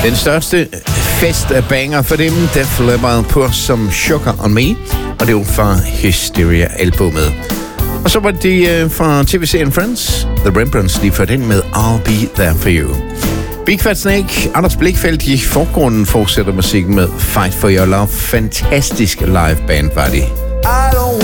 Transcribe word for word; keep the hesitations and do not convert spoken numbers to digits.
Den største festbanger for dem, Def Leppard på som Sugar on Me, og det var fra Hysteria-albummet. Og så var det uh, fra T V-serien Friends, The Rembrandts, lige ført ind med I'll Be There For You. Big Fat Snake, Anders Blichfeldt i forgrunden fortsætter musikken med Fight For Your Love. Fantastisk live band var det. I don't